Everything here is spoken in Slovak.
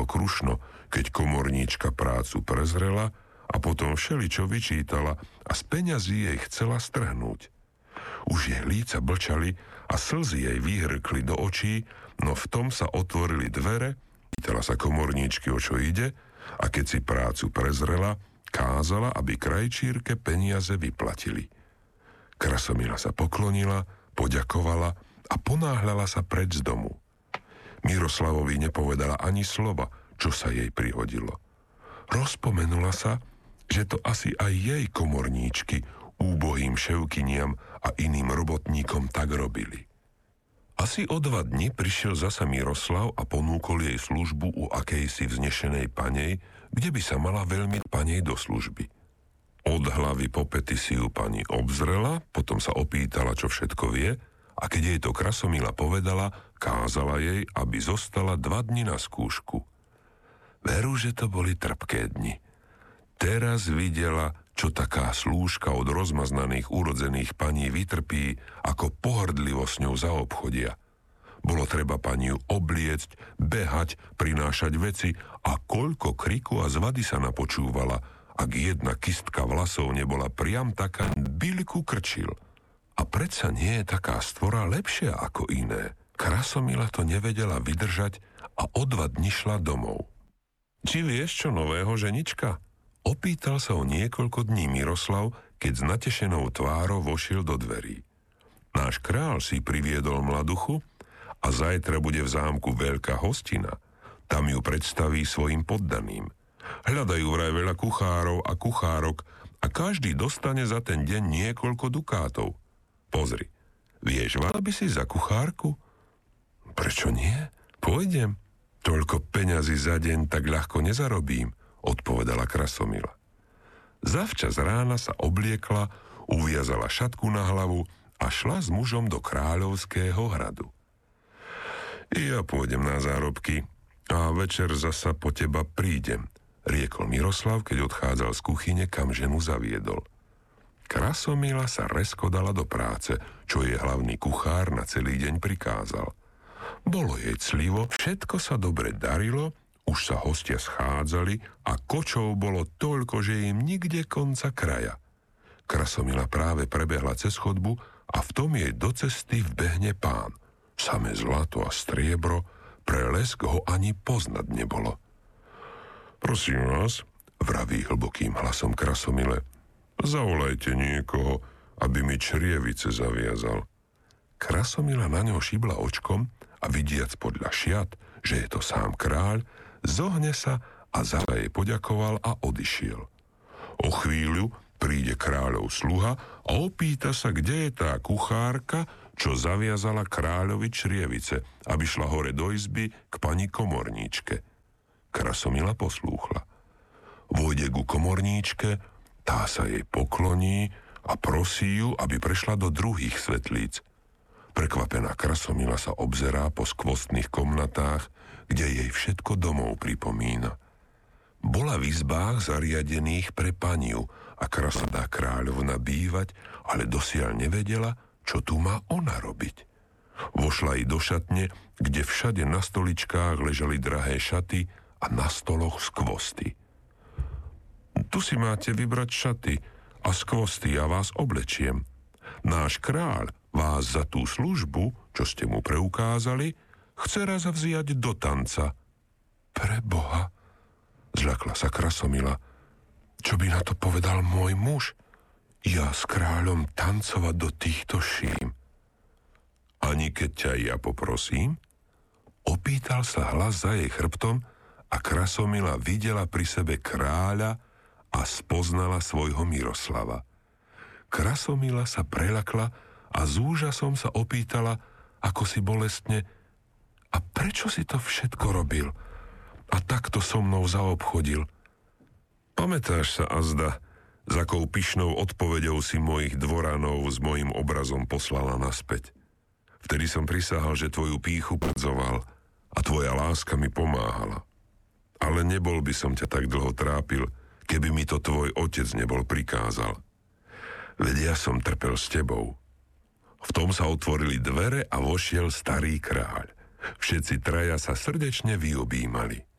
bolo krušno, keď komorníčka prácu prezrela a potom všeličo vyčítala a z peňazí jej chcela strhnúť. Už jej líca blčali a slzy jej vyhrkli do očí, no v tom sa otvorili dvere, pýtala sa komorníčky, o čo ide, a keď si prácu prezrela, kázala, aby krajčírke peniaze vyplatili. Krasomila sa poklonila, poďakovala a ponáhľala sa preč z domu. Miroslavovi nepovedala ani slova, čo sa jej prihodilo. Rozpomenula sa, že to asi aj jej komorníčky úbohým ševkyniam a iným robotníkom tak robili. Asi o 2 dni prišiel zasa Miroslav a ponúkol jej službu u akejsi vznešenej panej, kde by sa mala veľmi panej do služby. Od hlavy po pety si ju pani obzrela, potom sa opýtala, čo všetko vie, a keď jej to Krasomila povedala, kázala jej, aby zostala 2 dni na skúšku. Veru, že to boli trpké dni. Teraz videla, čo taká slúžka od rozmaznaných urodzených paní vytrpí, ako pohrdlivo s ňou zaobchodia. Bolo treba pani ju obliecť, behať, prinášať veci a koľko kriku a zvady sa napočúvala, ak jedna kistka vlasov nebola priam taká, Biliku krčil. A predsa nie je taká stvora lepšia ako iné. Krasomila to nevedela vydržať a o 2 dni šla domov. Či vieš čo nového, ženička? Opýtal sa o niekoľko dní Miroslav, keď s natešenou tvárou vošiel do dverí. Náš kráľ si priviedol mladuchu a zajtra bude v zámku veľká hostina. Tam ju predstaví svojim poddaným. Hľadajú vraj veľa kuchárov a kuchárok a každý dostane za ten deň niekoľko dukátov. Pozri, vieš, vala by si za kuchárku? Prečo nie? Pôjdem. Toľko peňazí za deň tak ľahko nezarobím, odpovedala Krasomila. Zavčas rána sa obliekla, uviazala šatku na hlavu a šla s mužom do kráľovského hradu. Ja pôjdem na zárobky a večer zasa po teba prídem, riekol Miroslav, keď odchádzal z kuchyne, kam ženu zaviedol. Krasomila sa rezko dala do práce, čo jej hlavný kuchár na celý deň prikázal. Bolo jej clivo, všetko sa dobre darilo, už sa hostia schádzali a kočov bolo toľko, že im nikde konca kraja. Krasomila práve prebehla cez chodbu a v tom jej do cesty vbehne pán. Samé zlato a striebro, pre lesk ho ani poznať nebolo. Prosím vás, vraví hlbokým hlasom Krasomile, zavolajte niekoho, aby mi črievice zaviazal. Krasomila na ňo šibla očkom a vidiac podľa šiat, že je to sám kráľ, zohne sa a za jej poďakoval a odišiel. O chvíľu príde kráľov sluha a opýta sa, kde je tá kuchárka, čo zaviazala kráľovi črievice, aby šla hore do izby k pani komorníčke. Krasomila poslúchla. Vojde ku komorníčke, tá sa jej pokloní a prosí ju, aby prešla do druhých svetlíc. Prekvapená Krasomila sa obzerá po skvostných komnatách, kde jej všetko domov pripomína. Bola v izbách zariadených pre paniu a krasná kráľovna bývať, ale dosiaľ nevedela, čo tu má ona robiť. Vošla i do šatne, kde všade na stoličkách ležali drahé šaty a na stoloch skvosty. Tu si máte vybrať šaty a skvosty, ja vás oblečiem. Náš kráľ vás za tú službu, čo ste mu preukázali, chce raz vziať do tanca. Pre Boha, zľakla sa Krasomila. Čo by na to povedal môj muž? Ja s kráľom tancovať do týchto ším. Ani keď ťa ja poprosím? Opýtal sa hlas za jej chrbtom a Krasomila videla pri sebe kráľa a spoznala svojho Miroslava. Krasomila sa prelakla a s úžasom sa opýtala, ako si bolestne, a prečo si to všetko robil? A takto so mnou zaobchodil? Pamätáš sa, azda, s akou pyšnou odpoveďou si mojich dvoranov s mojim obrazom poslala naspäť? Vtedy som prisahal, že tvoju pýchu podzoval a tvoja láska mi pomáhala. Ale nebol by som ťa tak dlho trápil, keby mi to tvoj otec nebol prikázal. Veď ja som trpel s tebou. V tom sa otvorili dvere a vošiel starý kráľ. Všetci traja sa srdečne vyobímali.